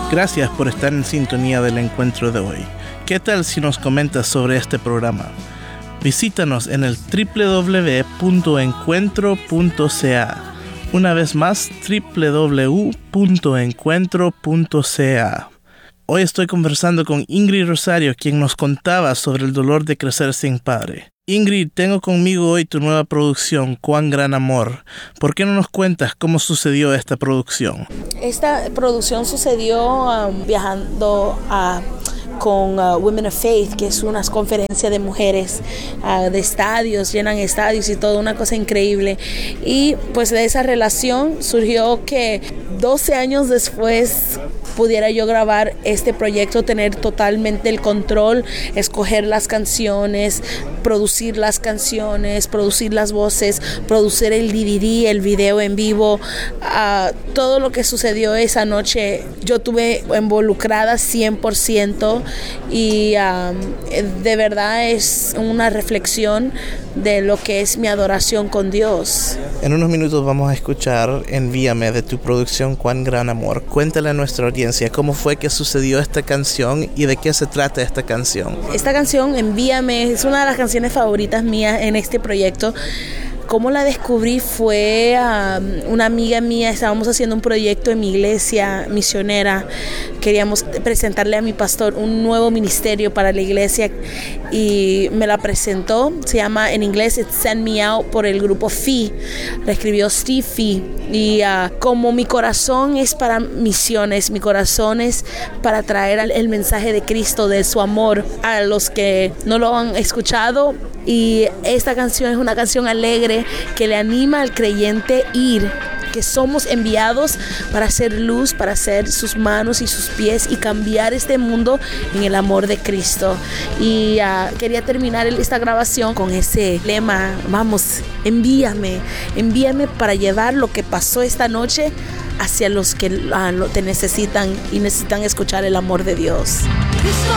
Gracias por estar en sintonía del encuentro de hoy. ¿Qué tal si nos comentas sobre este programa? Visítanos en el www.encuentro.ca. Una vez más, www.encuentro.ca. Hoy estoy conversando con Ingrid Rosario, quien nos contaba sobre el dolor de crecer sin padre. Ingrid, tengo conmigo hoy tu nueva producción, Cuán Gran Amor. ¿Por qué no nos cuentas cómo sucedió esta producción? Esta producción sucedió viajando con Women of Faith, que es una conferencia de mujeres de estadios, llenan estadios y todo, una cosa increíble. Y pues de esa relación surgió que 12 años después pudiera yo grabar este proyecto, tener totalmente el control, escoger las canciones, producir las canciones, producir las voces, producir el DVD, el video en vivo. Todo lo que sucedió esa noche yo tuve involucrada 100%, y de verdad es una reflexión de lo que es mi adoración con Dios. En unos minutos vamos a escuchar Envíame de tu producción Cuán Gran Amor. Cuéntale a nuestra audiencia cómo fue que sucedió esta canción y de qué se trata esta canción. Esta canción, Envíame, es una de las canciones favoritas mías en este proyecto. Cómo la descubrí fue una amiga mía. Estábamos haciendo un proyecto en mi iglesia misionera. Queríamos presentarle a mi pastor un nuevo ministerio para la iglesia y me la presentó. Se llama en inglés It's Send Me Out, por el grupo Fee. La escribió Steve Fee. Y como mi corazón es para misiones, mi corazón es para traer el mensaje de Cristo, de su amor a los que no lo han escuchado. Y esta canción es una canción alegre que le anima al creyente ir, que somos enviados para hacer luz, para ser sus manos y sus pies y cambiar este mundo en el amor de Cristo. Y quería terminar esta grabación con ese lema: vamos, envíame para llevar lo que pasó esta noche hacia los que te necesitan y necesitan escuchar el amor de Dios.